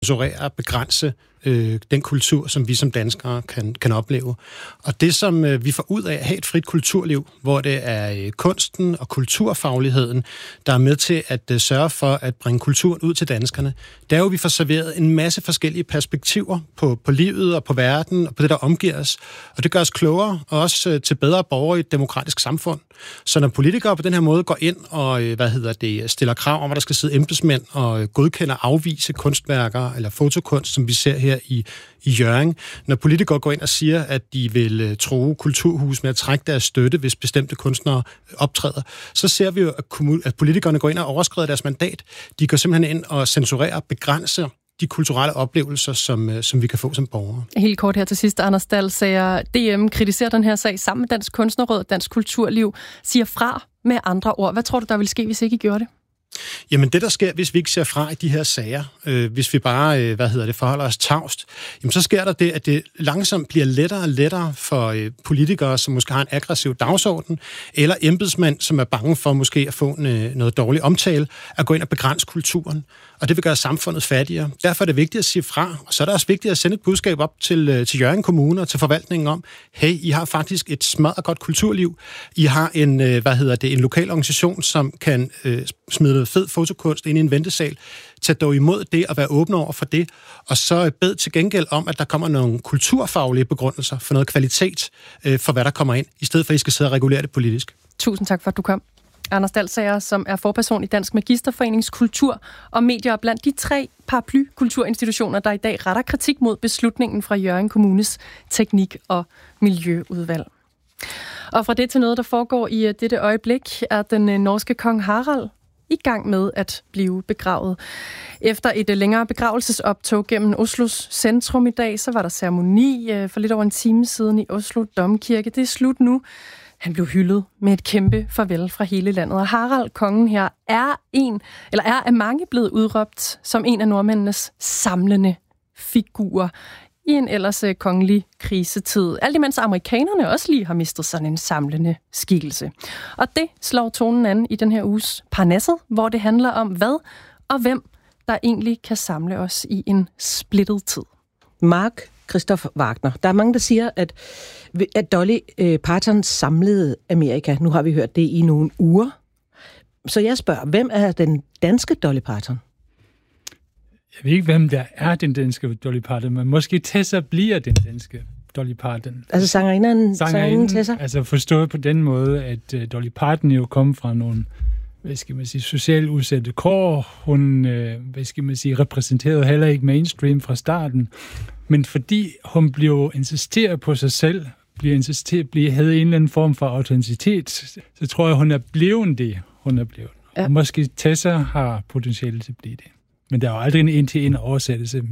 censurere og begrænse den kultur, som vi som danskere kan opleve. Og det, som vi får ud af at have et frit kulturliv, hvor det er kunsten og kulturfagligheden, der er med til at sørge for at bringe kulturen ud til danskerne, det er jo, at vi får serveret en masse forskellige perspektiver på livet og på verden og på det, der omgiver os. Og det gør os klogere og også til bedre borgere i et demokratisk samfund. Så når politikere på den her måde går ind og stiller krav om, at der skal sidde embedsmænd og godkender afvise kunstværker eller fotokunst, som vi ser her i Hjørring. Når politikere går ind og siger, at de vil true kulturhus med at trække deres støtte, hvis bestemte kunstnere optræder, så ser vi jo, at politikerne går ind og overskrider deres mandat. De går simpelthen ind og censurerer og begrænser de kulturelle oplevelser, som vi kan få som borgere. Helt kort her til sidst, Anders Dahl siger, DM kritiserer den her sag sammen med Dansk Kunstnerråd, Dansk Kulturliv, siger fra med andre ord. Hvad tror du, der vil ske, hvis ikke I gjorde det? Jamen det, der sker, hvis vi ikke ser fra i de her sager, hvis vi bare, forholder os tavst, jamen så sker der det, at det langsomt bliver lettere og lettere for politikere, som måske har en aggressiv dagsorden, eller embedsmænd, som er bange for måske at få noget dårlig omtale, at gå ind og begrænse kulturen. Og det vil gøre samfundet fattigere. Derfor er det vigtigt at sige fra, og så er det også vigtigt at sende et budskab op til Hjørring Kommune og til forvaltningen om, hey, I har faktisk et smadret godt kulturliv. I har en lokal organisation, som kan smide noget fed fotokunst ind i en ventesal. Tag dog imod det og være åbne over for det. Og så bed til gengæld om, at der kommer nogle kulturfaglige begrundelser for noget kvalitet for, hvad der kommer ind, i stedet for, at I skal sidde og regulere det politisk. Tusind tak for, at du kom. Anders Dahlsager, som er forperson i Dansk Magisterforenings Kultur og Medier, blandt de 3 paraply-kulturinstitutioner, der i dag retter kritik mod beslutningen fra Hjørring Kommunes teknik- og miljøudvalg. Og fra det til noget, der foregår i dette øjeblik, er den norske kong Harald i gang med at blive begravet. Efter et længere begravelsesoptog gennem Oslos centrum i dag, så var der ceremoni for lidt over en time siden i Oslo Domkirke. Det er slut nu. Han blev hyldet med et kæmpe farvel fra hele landet. Og Harald, kongen her, er af mange blevet udråbt som en af nordmændenes samlende figurer i en ellers kongelig krisetid. Alt imens amerikanerne også lige har mistet sådan en samlende skikkelse. Og det slår tonen an i den her uges Parnasset, hvor det handler om hvad og hvem, der egentlig kan samle os i en splittet tid. Mark Christoph Wagner. Der er mange, der siger, at Dolly Parton samlede Amerika. Nu har vi hørt det i nogle uger. Så jeg spørger, hvem er den danske Dolly Parton? Jeg ved ikke, hvem der er den danske Dolly Parton, men måske Tessa bliver den danske Dolly Parton. Altså sangerinden Tessa? Altså forstået på den måde, at Dolly Parton jo kom fra nogle, socialt udsatte kår. Hun, repræsenterede heller ikke mainstream fra starten. Men fordi hun blev insisteret på sig selv, havde en eller anden form for autenticitet, så tror jeg, hun er blevet det, hun er blevet. Ja. Og måske Tessa har potentiale til at blive det. Men der er jo aldrig en en-til-en oversættelse.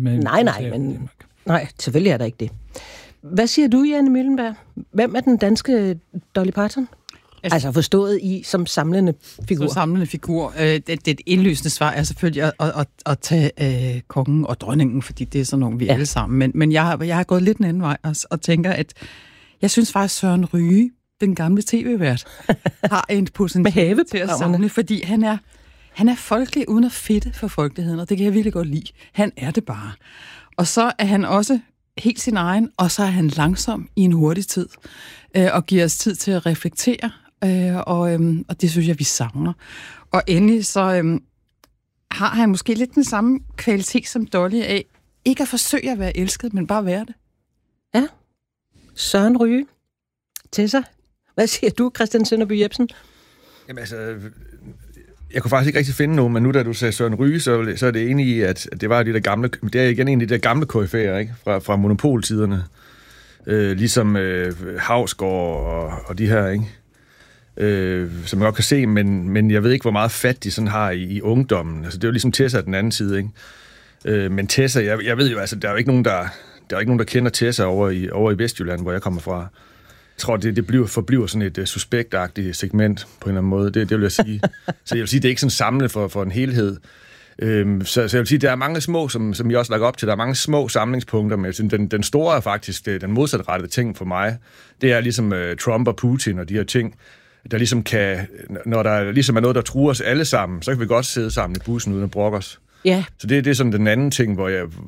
Nej, selvfølgelig er der ikke det. Hvad siger du, Janne Møllenberg? Hvem er den danske Dolly Parton? Altså forstået i som samlende figur. Som samlende figur. Det indlysende svar er selvfølgelig at tage kongen og dronningen, fordi det er sådan nogle, vi alle sammen. Men jeg har gået lidt en anden vej og tænker, at jeg synes faktisk, Søren Ryge, den gamle tv-vært, har en potentiale til at samle, fordi han er folkelig uden at fedte for folkeligheden, og det kan jeg virkelig godt lide. Han er det bare. Og så er han også helt sin egen, og så er han langsom i en hurtig tid, og giver os tid til at reflektere, og det synes jeg, vi savner. Og endelig så har han måske lidt den samme kvalitet som Dolly af, ikke at forsøge at være elsket, men bare være det. Ja. Søren Ryge. Tessa. Hvad siger du, Christian Sønderby Jebsen? Jamen altså, jeg kunne faktisk ikke rigtig finde nogen, men nu da du sagde Søren Ryge, så er det enig i, at det var de der gamle, det er igen en af de der gamle KF'er, ikke? Fra monopoltiderne. Ligesom Hausgaard og de her, ikke? Som jeg godt kan se, men jeg ved ikke, hvor meget fat de sådan har i ungdommen. Altså, det er jo ligesom Tessa den anden side, ikke? Men Tessa, jeg ved jo, altså, der er jo ikke nogen, der kender Tessa over i Vestjylland, hvor jeg kommer fra. Jeg tror, det forbliver sådan et suspektagtigt segment på en eller anden måde. Det vil jeg sige. Så jeg vil sige, det er ikke sådan samlet for en helhed. Så jeg vil sige, der er mange små, som I også lagt op til, der er mange små samlingspunkter, men den store er faktisk den modsatrettede ting for mig. Det er ligesom Trump og Putin og de her ting, der ligesom kan, når der ligesom er noget, der truer os alle sammen, så kan vi godt sidde sammen i bussen uden at brokke os. Ja. Så det er sådan den anden ting,